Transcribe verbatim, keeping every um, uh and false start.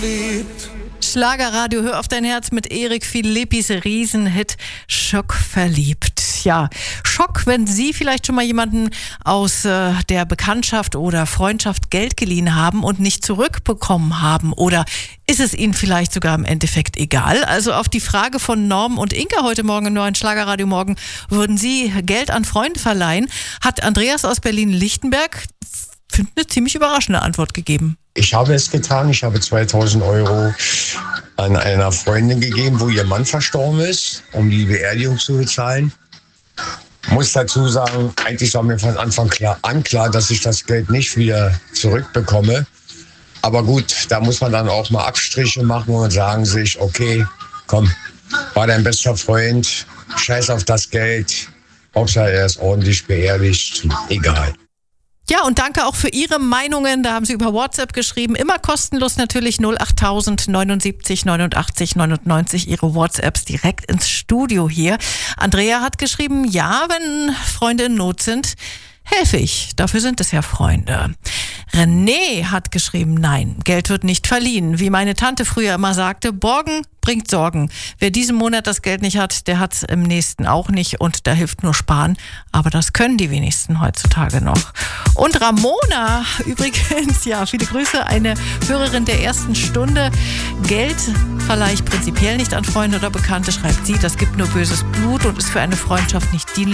Schlagerradio, hör auf dein Herz mit Erik Philippis Riesenhit Schock verliebt. Ja, Schock, wenn Sie vielleicht schon mal jemanden aus äh, der Bekanntschaft oder Freundschaft Geld geliehen haben und nicht zurückbekommen haben. Oder ist es Ihnen vielleicht sogar im Endeffekt egal? Also auf die Frage von Norm und Inka heute Morgen im neuen Schlagerradio Morgen, würden Sie Geld an Freunde verleihen, hat Andreas aus Berlin-Lichtenberg eine ziemlich überraschende Antwort gegeben. Ich habe es getan. Ich habe zweitausend Euro an einer Freundin gegeben, wo ihr Mann verstorben ist, um die Beerdigung zu bezahlen. Muss dazu sagen, eigentlich war mir von Anfang klar, an klar, dass ich das Geld nicht wieder zurückbekomme. Aber gut, da muss man dann auch mal Abstriche machen und sagen sich, okay, komm, war dein bester Freund, scheiß auf das Geld, Hauptsache er ist ordentlich beerdigt, egal. Ja, und danke auch für Ihre Meinungen. Da haben Sie über WhatsApp geschrieben. Immer kostenlos natürlich null acht tausend neunundsiebzig neunundachtzig neunundneunzig. Ihre WhatsApps direkt ins Studio hier. Andrea hat geschrieben, ja, wenn Freunde in Not sind, helfe ich. Dafür sind es ja Freunde. René hat geschrieben, nein, Geld wird nicht verliehen. Wie meine Tante früher immer sagte, Borgen bringt Sorgen. Wer diesen Monat das Geld nicht hat, der hat es im nächsten auch nicht und da hilft nur Sparen. Aber das können die wenigsten heutzutage noch. Und Ramona, übrigens, ja, viele Grüße, eine Hörerin der ersten Stunde. Geld verleihe ich prinzipiell nicht an Freunde oder Bekannte, schreibt sie. Das gibt nur böses Blut und ist für eine Freundschaft nicht dienlich.